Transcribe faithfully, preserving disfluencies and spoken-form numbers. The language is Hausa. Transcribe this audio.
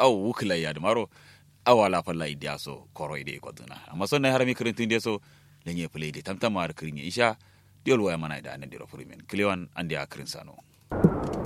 aw wukla ya maro awala falla idia so koro ide ko duna amma son na harami kirin tinde so lenye play de tamtama har kirin isha diol waya mana da nan diro furimen kliwan andi a kirin sano